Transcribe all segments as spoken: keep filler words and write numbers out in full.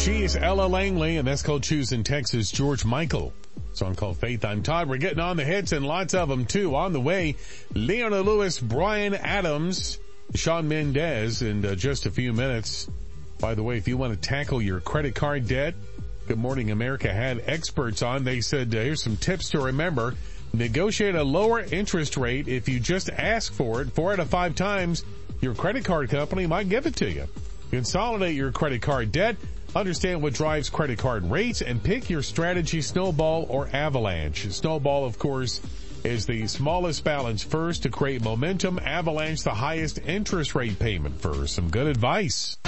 She is Ella Langley, and that's called Choose in Texas. George Michael. Song called Faith. I'm Todd. We're getting on the hits and lots of them too. On the way, Leona Lewis, Bryan Adams, Shawn Mendes in uh, just a few minutes. By the way, if you want to tackle your credit card debt, Good Morning America had experts on. They said, uh, here's some tips to remember. Negotiate a lower interest rate if you just ask for it. Four out of five times, your credit card company might give it to you. Consolidate your credit card debt. Understand what drives credit card rates and pick your strategy, Snowball or Avalanche. Snowball, of course, is the smallest balance first to create momentum. Avalanche, the highest interest rate payment first. Some good advice.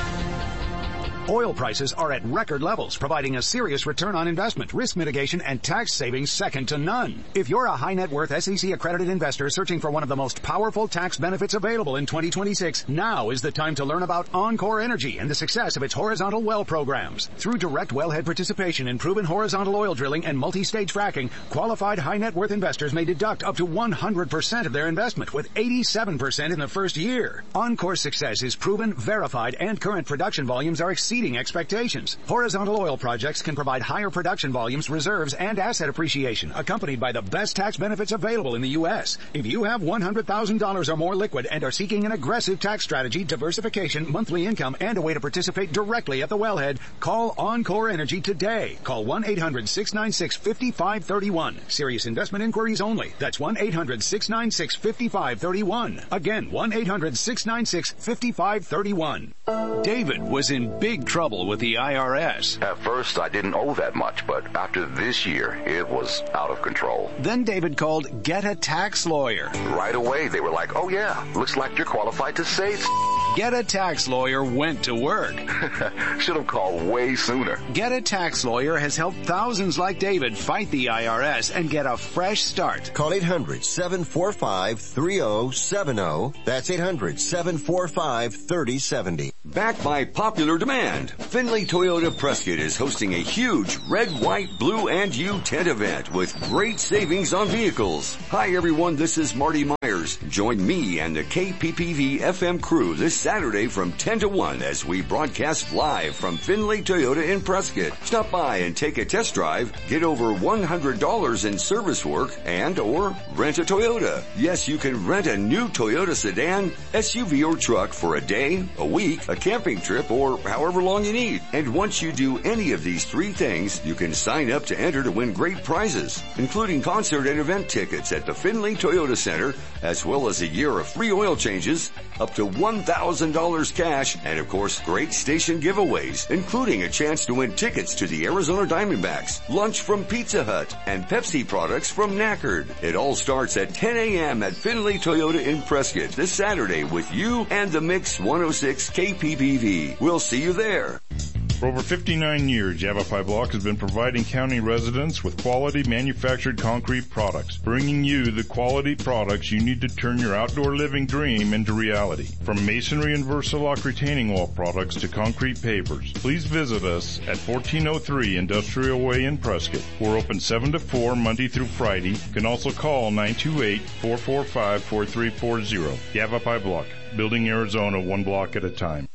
Oil prices are at record levels, providing a serious return on investment, risk mitigation, and tax savings second to none. If you're a high net worth S E C accredited investor searching for one of the most powerful tax benefits available in twenty twenty-six, now is the time to learn about Encore Energy and the success of its horizontal well programs. Through direct wellhead participation in proven horizontal oil drilling and multi-stage fracking, qualified high net worth investors may deduct up to one hundred percent of their investment, with eighty-seven percent in the first year. Encore's success is proven, verified, and current production volumes are exceeding expectations. Horizontal oil projects can provide higher production volumes, reserves, and asset appreciation, accompanied by the best tax benefits available in the U S. If you have one hundred thousand dollars or more liquid and are seeking an aggressive tax strategy, diversification, monthly income, and a way to participate directly at the wellhead, call Encore Energy today. Call one eight hundred six nine six five five three one. Serious investment inquiries only. That's one eight hundred six nine six five five three one. Again, one eight hundred six nine six five five three one. David was in big trouble with the I R S. At first, I didn't owe that much, but after this year, it was out of control. Then David called Get a Tax Lawyer. Right away, they were like, oh yeah, looks like you're qualified to save. Get a Tax Lawyer went to work. Should have called way sooner. Get a Tax Lawyer has helped thousands like David fight the I R S and get a fresh start. Call eight hundred seven four five three oh seven oh. That's eight hundred seven four five three oh seven oh. Backed by popular demand, Findlay Toyota Prescott is hosting a huge red, white, blue, and U tent event with great savings on vehicles. Hi everyone, this is Marty Myers. Join me and the K P P V F M crew this Saturday from ten to one as we broadcast live from Findlay Toyota in Prescott. Stop by and take a test drive, get over one hundred dollars in service work, and or rent a Toyota. Yes, you can rent a new Toyota sedan, S U V, or truck for a day, a week, a camping trip, or however long you need. And once you do any of these three things, you can sign up to enter to win great prizes, including concert and event tickets at the Findlay Toyota Center, as well as a year of free oil changes, up to one thousand dollars cash, and of course, great station giveaways, including a chance to win tickets to the Arizona Diamondbacks, lunch from Pizza Hut, and Pepsi products from Knackered. It all starts at ten a.m. at Findlay Toyota in Prescott this Saturday with you and the Mix one oh six K P P V. We'll see you there. For over fifty-nine years, Yavapai Block has been providing county residents with quality manufactured concrete products, bringing you the quality products you need to turn your outdoor living dream into reality. From masonry and Versalock retaining wall products to concrete pavers, please visit us at fourteen oh three Industrial Way in Prescott. We're open seven to four Monday through Friday. You can also call nine two eight, four four five, four three four zero. Yavapai Block, building Arizona one block at a time.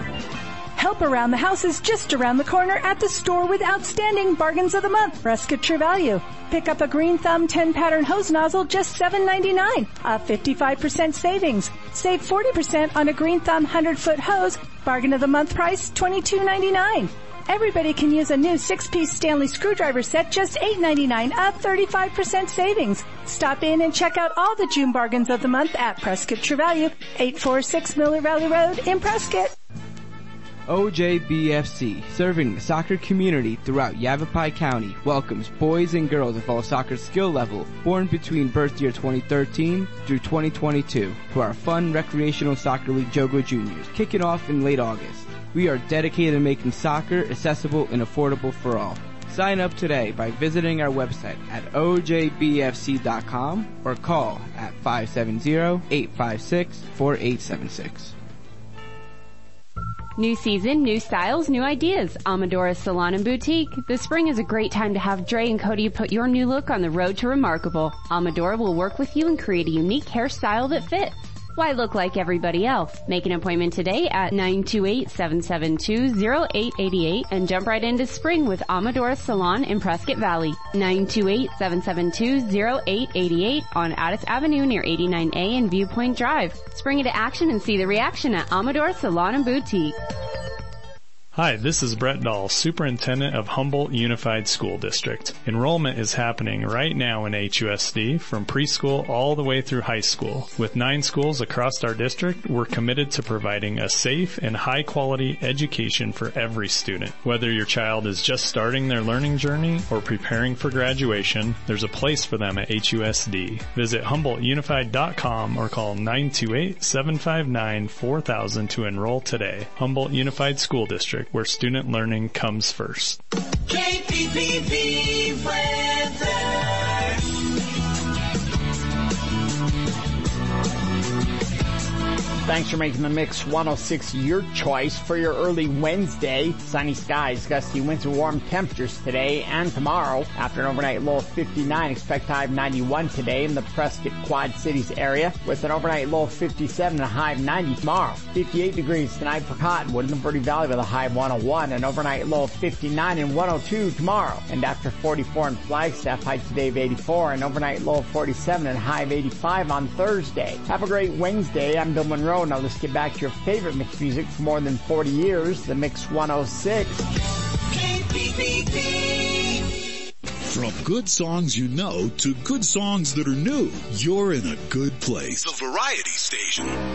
Help around the house is just around the corner at the store with outstanding bargains of the month. Prescott True Value. Pick up a Green Thumb ten pattern hose nozzle, just seven ninety-nine. A fifty-five percent savings. Save forty percent on a Green Thumb one hundred foot hose. Bargain of the month price, twenty-two ninety-nine. Everybody can use a new six-piece Stanley screwdriver set, just eight ninety-nine, a thirty-five percent savings. Stop in and check out all the June bargains of the month at Prescott True Value, eight forty-six Miller Valley Road in Prescott. O J B F C, serving the soccer community throughout Yavapai County, welcomes boys and girls of all soccer skill level born between birth year twenty thirteen through twenty twenty-two to our fun recreational soccer league Jogo Juniors, kicking off in late August. We are dedicated to making soccer accessible and affordable for all. Sign up today by visiting our website at O J B F C dot com or call at five seven zero, eight five six, four eight seven six. New season, new styles, new ideas. Amadora Salon and Boutique. This spring is a great time to have Dre and Cody put your new look on the road to remarkable. Amadora will work with you and create a unique hairstyle that fits. Why look like everybody else? Make an appointment today at nine two eight, seven seven two, zero eight eight eight and jump right into spring with Amadora Salon in Prescott Valley. nine two eight, seven seven two, zero eight eight eight on Addis Avenue near eighty-nine A and Viewpoint Drive. Spring into action and see the reaction at Amadora Salon and Boutique. Hi, this is Brett Dahl, Superintendent of Humboldt Unified School District. Enrollment is happening right now in H U S D from preschool all the way through high school. With nine schools across our district, we're committed to providing a safe and high-quality education for every student. Whether your child is just starting their learning journey or preparing for graduation, there's a place for them at H U S D. Visit Humboldt Unified dot com or call nine two eight, seven five nine, four thousand to enroll today. Humboldt Unified School District, where student learning comes first. K P P V weather. Thanks for making the Mix one oh six your choice for your early Wednesday. Sunny skies, gusty winds and warm temperatures today and tomorrow. After an overnight low of fifty-nine, expect high of ninety-one today in the Prescott Quad Cities area with an overnight low of fifty-seven and a high of ninety tomorrow. fifty-eight degrees tonight for Cottonwood in the Verde Valley with a high of one oh one, an overnight low of fifty-nine and one oh two tomorrow. And after forty-four in Flagstaff, high today of eighty-four, an overnight low of forty-seven and a high of eighty-five on Thursday. Have a great Wednesday. I'm Bill Monroe. Now let's get back to your favorite mix music for more than forty years, the Mix one oh six. K P P V. From good songs you know to good songs that are new, you're in a good place. The Variety Station.